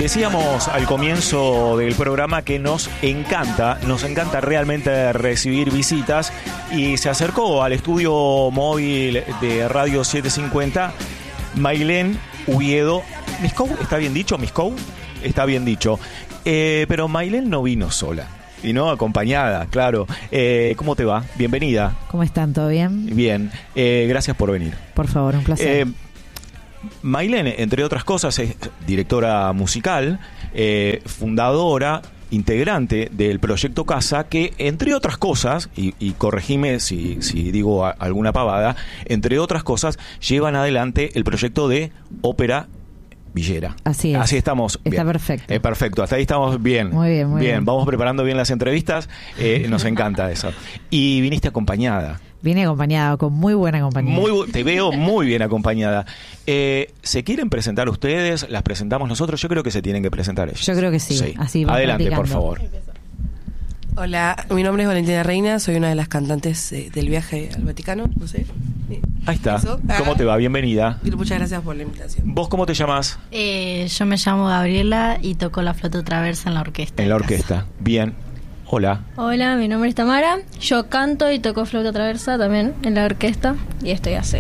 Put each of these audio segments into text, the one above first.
Decíamos al comienzo del programa que nos encanta realmente recibir visitas, y se acercó al estudio móvil de Radio 750 Mailén Uviedo. ¿Miscou? ¿Está bien dicho? ¿Miscou? Está bien dicho. Pero Mailén no vino sola, vino acompañada, claro. ¿Cómo te va? Bienvenida. ¿Cómo están? ¿Todo bien? Bien. Gracias por venir. Por favor, un placer. Mailén, entre otras cosas, es directora musical, fundadora, integrante del Proyecto Casa, que entre otras cosas, y corregime si digo alguna pavada, entre otras cosas, llevan adelante el proyecto de ópera villera. Así es. Así estamos. Está bien. Perfecto. Perfecto, hasta ahí estamos bien. Muy bien, muy bien. Vamos preparando bien las entrevistas, nos encanta eso. Y viniste acompañada. Vine acompañada, con muy buena compañía. Te veo muy bien acompañada. ¿Se quieren presentar ustedes? ¿Las presentamos nosotros? Yo creo que se tienen que presentar ellos. Yo creo que sí. Así vamos adelante, practicando. por favor. Hola, mi nombre es Valentina Reina, soy una de las cantantes del viaje al Vaticano, no sé. Ahí está. Eso. ¿Cómo te va? Bienvenida. Muchas gracias por la invitación. ¿Vos cómo te llamas? Yo me llamo Gabriela y toco la flauta traversa en la orquesta. En la orquesta. Bien. Hola. Hola, mi nombre es Tamara. Yo canto y toco flauta traversa también en la orquesta. Y estoy hace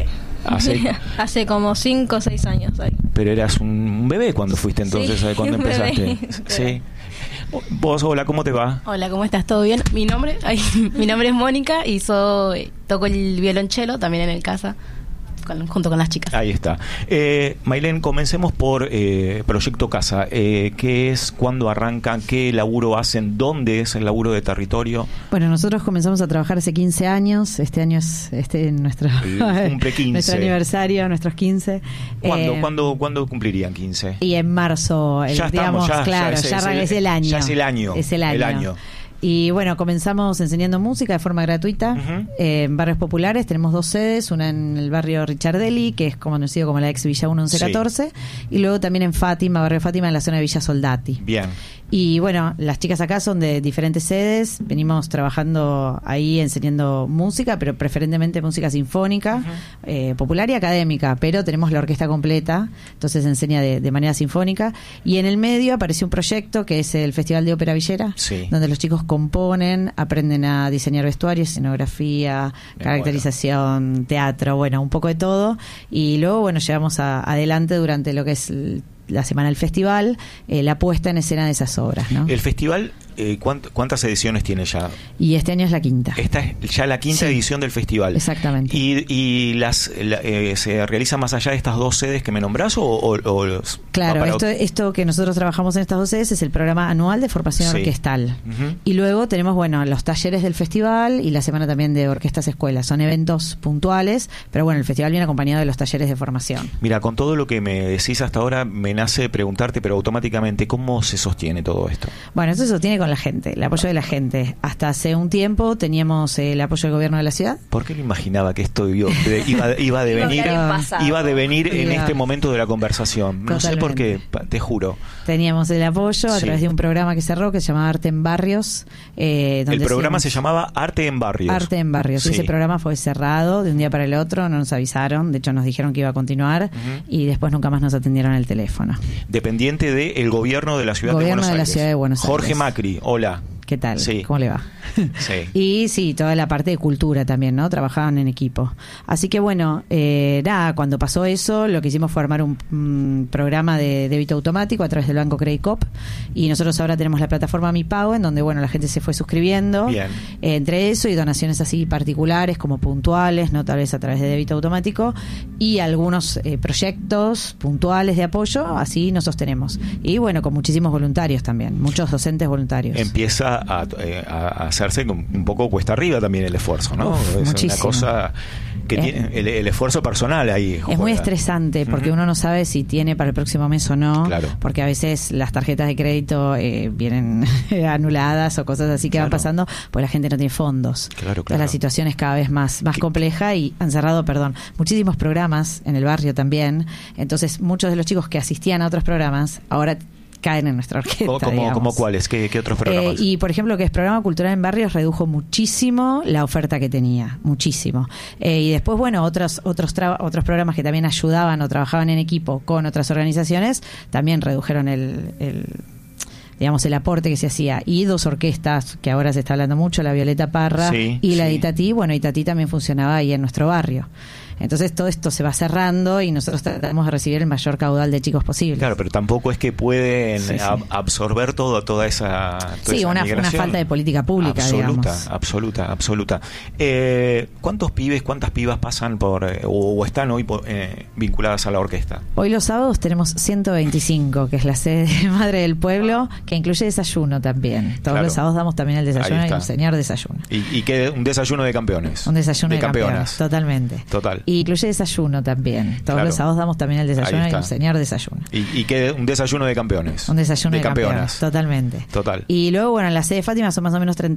como 5 o 6 años ahí. Pero eras un bebé cuando fuiste entonces, Sí, cuando un empezaste. bebé. Sí. Vos, hola, ¿cómo te va? Hola, ¿cómo estás? ¿Todo bien? Mi nombre es Mónica y toco el violonchelo también en el casa, junto con las chicas. Ahí está. Mailén, comencemos por Proyecto Casa. ¿Qué es? ¿Cuándo arrancan? ¿Qué laburo hacen? ¿Dónde es el laburo de territorio? Bueno, nosotros comenzamos a trabajar hace 15 años. Este año es nuestro cumple 15. Nuestro aniversario, nuestros 15. ¿Cuándo cumplirían 15? Y en marzo, ya estamos, es el año. Ya es el año. Es el año. Y bueno, comenzamos enseñando música de forma gratuita en barrios populares. Tenemos 2 sedes, una en el barrio Richardelli, que es conocido como la ex Villa 1114, y luego también en Fátima, barrio Fátima, en la zona de Villa Soldati. Bien. Y bueno, las chicas acá son de diferentes sedes. Venimos trabajando ahí enseñando música, pero preferentemente música sinfónica, popular y académica, pero tenemos la orquesta completa, entonces se enseña de manera sinfónica. Y en el medio apareció un proyecto que es el Festival de Ópera Villera, donde los chicos componen, aprenden a diseñar vestuario, escenografía, caracterización, teatro, bueno, un poco de todo. Y luego, bueno, llevamos adelante durante lo que es la semana del festival, la puesta en escena de esas obras, ¿no? El festival, ¿cuántas ediciones tiene ya? Y este año es la 5ª. Esta es ya la 5ª edición del festival. Exactamente. ¿Y se realiza más allá de estas 2 sedes que me nombrás? Claro, esto que nosotros trabajamos en estas 2 sedes es el programa anual de formación orquestal. Y luego tenemos, bueno, los talleres del festival y la semana también de orquestas escuelas. Son eventos puntuales, pero bueno, el festival viene acompañado de los talleres de formación. Mira, con todo lo que me decís hasta ahora, me nace preguntarte, pero automáticamente, ¿cómo se sostiene todo esto? Bueno, eso se sostiene con la gente, el apoyo de la gente. Hasta hace un tiempo teníamos el apoyo del gobierno de la ciudad. ¿Por qué le imaginaba que esto iba a devenir en este momento de la conversación? No sé por qué, te juro. Teníamos el apoyo a través de un programa que cerró, que se llamaba Arte en Barrios. El programa se llamaba Arte en Barrios. Arte en Barrios. Ese programa fue cerrado de un día para el otro, no nos avisaron, de hecho nos dijeron que iba a continuar y después nunca más nos atendieron el teléfono. Dependiente del gobierno de la ciudad de Buenos Aires. Gobierno de la ciudad de Buenos Aires. Jorge Macri, hola. ¿Qué tal? Sí. ¿Cómo le va? Sí. Y sí, toda la parte de cultura también, ¿no? Trabajaban en equipo. Así que bueno, cuando pasó eso, lo que hicimos fue armar un programa de débito automático a través del Banco Credit Coop, y nosotros ahora tenemos la plataforma Mi Pago, en donde, bueno, la gente se fue suscribiendo. Bien. Entre eso y donaciones así particulares, como puntuales, no tal vez a través de débito automático, y algunos proyectos puntuales de apoyo, así nos sostenemos. Y bueno, con muchísimos voluntarios también, muchos docentes voluntarios. Empieza a hacerse un poco cuesta arriba también el esfuerzo, ¿no? Es muchísimo. una cosa que tiene el esfuerzo personal ahí. Es muy estresante porque uno no sabe si tiene para el próximo mes o no, claro. Porque a veces las tarjetas de crédito vienen anuladas o cosas así que van pasando, pues la gente no tiene fondos. Claro. Entonces la situación es cada vez más compleja y han cerrado, muchísimos programas en el barrio también. Entonces muchos de los chicos que asistían a otros programas ahora caen en nuestra orquesta. ¿Como cuáles? ¿Qué otros programas? Y por ejemplo, que es Programa Cultural en Barrios, redujo muchísimo la oferta que tenía, muchísimo. Y después, bueno, otros programas que también ayudaban o trabajaban en equipo con otras organizaciones, también redujeron digamos, el aporte que se hacía. Y 2 orquestas, que ahora se está hablando mucho, la Violeta Parra y la de Itatí. Bueno, Itatí también funcionaba ahí en nuestro barrio. Entonces todo esto se va cerrando y nosotros tratamos de recibir el mayor caudal de chicos posible. Claro, pero tampoco es que pueden absorber toda esa una migración. falta de política pública, digamos. Absoluta. ¿Cuántos pibes, cuántas pibas pasan o están hoy vinculadas a la orquesta? Hoy los sábados tenemos 125, que es la sede de Madre del Pueblo, que incluye desayuno también. Todos los sábados damos también el desayuno y un señor desayuno. ¿Y qué? Un desayuno de campeones. Un desayuno de campeonas. Totalmente. Total. Y incluye desayuno también. Todos los sábados damos también el desayuno y un señor desayuno. ¿Y qué? Un desayuno de campeones. Un desayuno de campeonas. Totalmente. Total. Y luego, bueno, en la sede de Fátima son más o menos 30